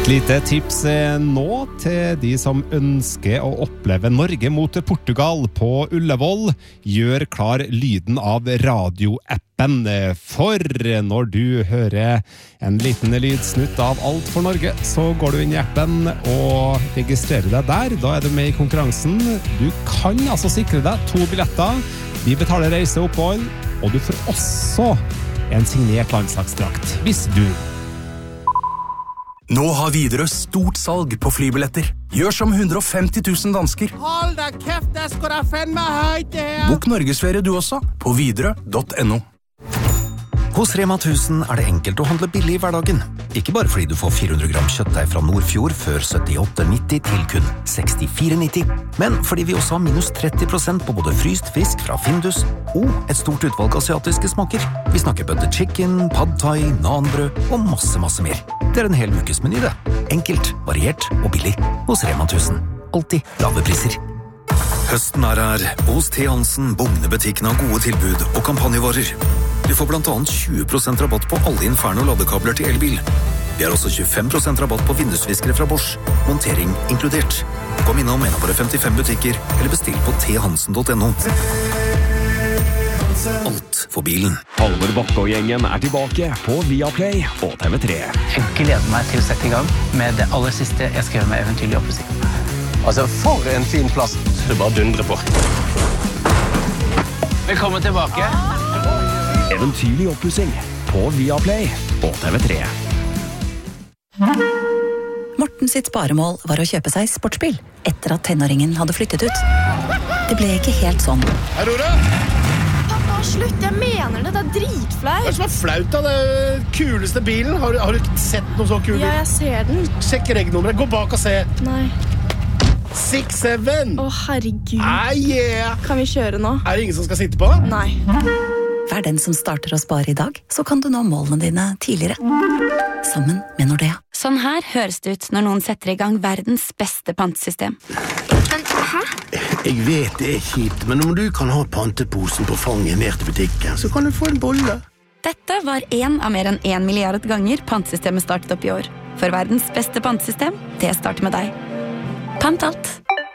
lite tips nå til de som ønsker å oppleve Norge mot Portugal på Ullevål. Gjør klar lyden av radioappen, for når du hører en liten lydsnutt av Alt for Norge, så går du inn i appen og registrerer deg der. Da er du med i konkurransen. Du kan altså sikre deg 2 billetter. Vi betaler reise og opphold, og du får også en signert landslagsdrakt, hvis du Nå har Widerøe stort salg på flybilletter. Gjør som 150 000 dansker. Hold da kæft, der skal der fandme højt det her. Bok Norgesferie du også, på widerøe.no. Hos Rema 1000 det enkelt å handle billig i hverdagen. Ikke bare fordi du får 400 gram kjøttdeig fra Nordfjord før 78,90 til kun 64,90, men fordi vi også har minus 30% på både fryst fisk fra Findus og et stort utvalg asiatiske smaker. Vi snakker butter chicken, pad thai, nanbrød og masse mer. Det en hel ukes meny det. Enkelt, variert og billig. Hos Rema 1000. Alltid lave priser. Høsten her. Hos T. Hansen, Bogne-butikken har gode tilbud og kampanjevarer. Du får blant annet 20% rabatt på alle Inferno-ladekabler til elbil. Vi har også 25% rabatt på vindusviskere fra Bosch. Montering inkludert. Kom innom en av våre 55 butikker, eller bestill på thansen.no. Alt for bilen. Halvor Bakke og gjengen tilbake på Viaplay og TV3. Jeg gleder meg til å sette i gang med det aller siste jeg skal gjøre med Eventyrlig oppussing. Altså, for en fin plass. Du bare dundrer på. Velkommen tilbake. Eventyrlig oppussing på Viaplay og TV3. Morten sitt sparemål var å kjøpe seg sportsbil etter at tenåringen hadde flyttet ut. Det ble ikke helt sånn. Aurora! Pappa, slutt, jeg mener det, det dritflaut. Hva som flaut av det kuleste bilen? Har du ikke sett noe så kul bil? Ja, jeg ser den. Sjekk regnummeret, gå bak og se. Nei. 6-7. Herregud. Yeah. Kan vi kjøre nå? Det ingen som skal sitte på? Nei. Vær den som starter å spare i dag, så kan du nå målene dine tidligere. Sammen med Nordea. Sånn her høres det ut når noen setter i gang verdens beste pantesystem. Men, hæ? Jeg vet det kjipt, men om du kan ha panteposen på fanget ned til butikken, så kan du få en bolle. Dette var en av mer enn 1 milliard ganger pantesystemet startet opp i år. For verdens beste pantesystem, det starter med deg. Pant alt.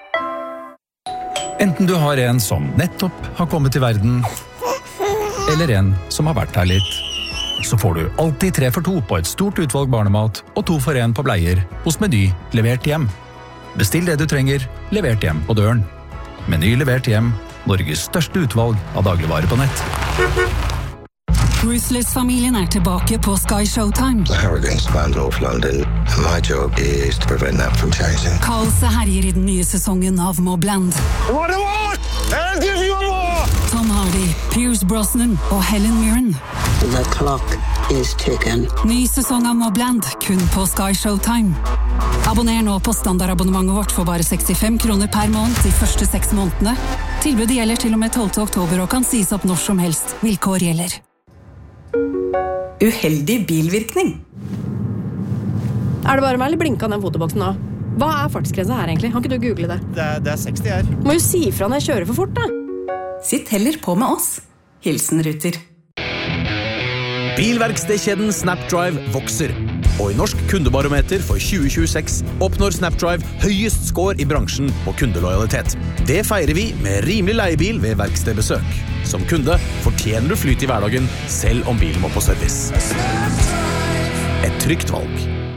Enten du har en som nettopp har kommet til verden, eller en som har vært her litt, så får du alltid 3 for 2 på et stort utvalg barnemat og 2 for 1 på bleier hos Meny levert hjem. Bestill det du trenger, levert hjem på døren. Meny levert hjem, Norges største utvalg av dagligvarer på nett. Ruthless-familien tilbake på Sky Showtime. The hurricanes about North London, and my job is to prevent that from changing. Kaoset herjer i den nye sesongen av Mobland. Tom Hardy, Pierce Brosnan og Helen Mirren. The clock is ticking. Ny sesong av Mobland, kun på Sky Showtime. Abonner nå på standardabonnementet vårt for bare 65 kroner per måned de første 6 månedene. Tilbudet gjelder til og med 12. oktober og kan sies opp når som helst. Vilkår gjelder. Uheldig bilvirkning. Det bare meg eller blinka den fotoboksen nå? Hva fartsgrensa her egentlig? Kan ikke du google det? Det 60 her. Må jo si fra når jeg kjører for fort da. Sitt heller på med oss. Hilsen Ruter. Bilverkstedkjeden Snapdrive vokser. Og i Norsk kundebarometer for 2026 oppnår Snapdrive høyest score i bransjen på kundelojalitet. Det feirer vi med rimelig leiebil ved verkstedbesøk. Som kunde fortjener du flyt i hverdagen, selv om bilen må på service. Et trygt valg.